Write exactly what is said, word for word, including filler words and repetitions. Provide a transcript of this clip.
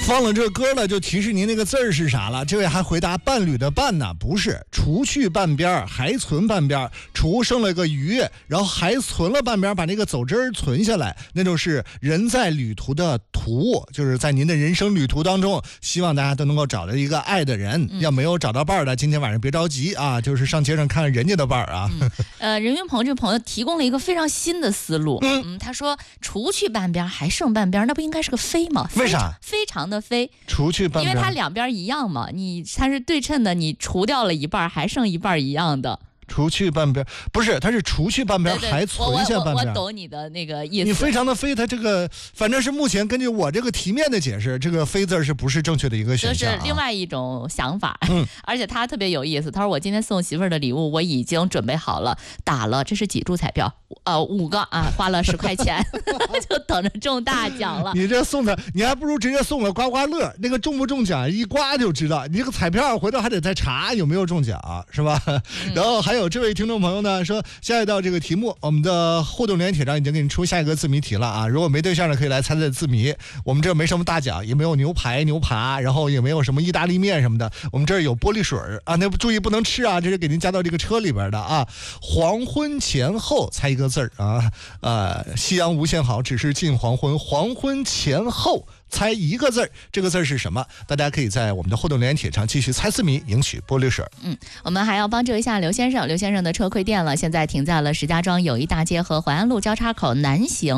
放了这歌了，就提示您那个字儿是啥了。这位还回答伴侣的伴呢，不是，除去半边还存半边，除剩了个鱼，然后还存了半边，把那个走之儿存下来，那就是人在旅途的途，就是在您的人生旅途当中，希望大家都能够找到一个爱的人。嗯、要没有找到伴儿的，今天晚上别着急啊，就是上街上看人家的伴儿啊。 嗯、呃，任云鹏这朋友提供了一个非常新的思路，嗯，嗯他说除去半边还剩半边，那不应该是个非吗？ 为啥？ 非常的非， 除去半边， 因为它两边一样嘛，你它是对称的，你除掉了一半还剩一半一样的。 除去半边不是，它是除去半边还存下半边。 我, 我, 我懂你的那个意思。 你非常的非，它这个反正是目前根据我这个题面的解释，这个非字是不是正确的一个选项、啊？ 这是另外一种想法。嗯，而且他特别有意思，他说我今天送媳妇儿的礼物我已经准备好了，打了，这是几注彩票？呃，五个啊，花了十块钱，就等着中大奖了。 你这送的，你还不如直接送个刮刮乐，那个中不中奖一刮就知道。你这个彩票回头还得再查有没有中奖，是吧？嗯、然后还有这位听众朋友呢说，下一道这个题目，我们的互动留言帖上已经给你出下一个字谜题了啊！如果没对象的可以来猜猜字谜。我们这没什么大奖，也没有牛排、牛扒，然后也没有什么意大利面什么的。我们这儿有玻璃水啊，那注意不能吃啊，这是给您加到这个车里边的啊。黄昏前后猜一个字儿啊，呃，夕阳无限好，只是近黄昏。黄昏前后猜一个字儿，这个字儿是什么？大家可以在我们的互动留言帖上继续猜字谜，赢取玻璃水。 嗯，我们还要帮助一下刘先生，刘先生的车亏电了，现在停在了石家庄友谊大街和淮安路交叉口南行。